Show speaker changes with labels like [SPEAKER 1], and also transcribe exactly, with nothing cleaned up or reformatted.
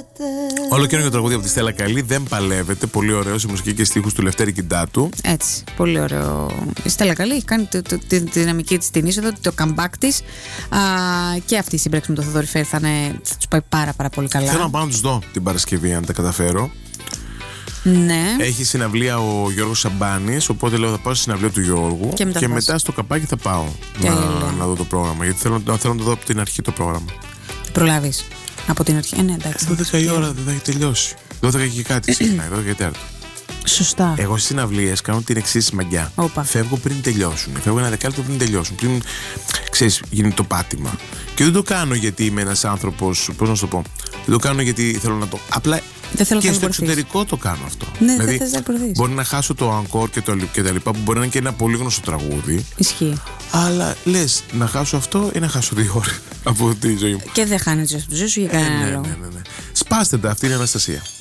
[SPEAKER 1] Όλο καινούργιο τραγούδι από τη Στέλλα Καλή, Δεν Παλεύεται. Πολύ ωραίο, σε μουσική και στίχους του Λευτέρη Κιντάτου.
[SPEAKER 2] Έτσι, πολύ ωραίο. Η Στέλλα Καλή έχει κάνει το, το, τη δυναμική της την είσοδο, το comeback της. Α, και αυτή η σύμπραξη με τον Θοδωρή Φέρ θα, θα τους πάει πάρα, πάρα πολύ καλά.
[SPEAKER 1] Θέλω να πάω να τους δω την Παρασκευή, αν τα καταφέρω.
[SPEAKER 2] Ναι.
[SPEAKER 1] Έχει συναυλία ο Γιώργος Σαμπάνης, οπότε λέω θα πάω στη συναυλία του Γιώργου
[SPEAKER 2] και μετά,
[SPEAKER 1] και μετά στο καπάκι θα πάω να, να δω το πρόγραμμα. Γιατί θέλω, θέλω να το δω από την αρχή το πρόγραμμα.
[SPEAKER 2] Θα προλάβεις από την αρχή. Ε, ναι, εντάξει.
[SPEAKER 1] δώδεκα η ώρα δεν θα έχει τελειώσει. δώδεκα και κάτι ξεκινάει, δώδεκα και τέταρτο.
[SPEAKER 2] Σωστά.
[SPEAKER 1] Εγώ στις συναυλίες κάνω την εξής μαγιά.
[SPEAKER 2] Οπα.
[SPEAKER 1] Φεύγω πριν τελειώσουν. Φεύγω ένα δεκάλεπτο πριν τελειώσουν. Πριν, ξέρεις, γίνει το πάτημα. Και δεν το κάνω γιατί είμαι ένας άνθρωπος. Πώς να σου το πω. Δεν το κάνω γιατί θέλω να το. Απλά
[SPEAKER 2] δεν θέλω
[SPEAKER 1] και στο εξωτερικό το κάνω αυτό.
[SPEAKER 2] Ναι,
[SPEAKER 1] δηλαδή,
[SPEAKER 2] δεν θες να
[SPEAKER 1] μπορεί να χάσω το encore και, το, και τα λοιπά, που μπορεί να είναι και ένα πολύ γνωστό τραγούδι.
[SPEAKER 2] Ισχύει.
[SPEAKER 1] Αλλά λες, να χάσω αυτό ή να χάσω δύο ώρες από τη ζωή μου.
[SPEAKER 2] Και δεν χάνει τη ζωή σου για κανένα
[SPEAKER 1] ε, ναι,
[SPEAKER 2] λόγο.
[SPEAKER 1] ναι, ναι, ναι. Σπάστε τα, αυτή είναι η Αναστασία.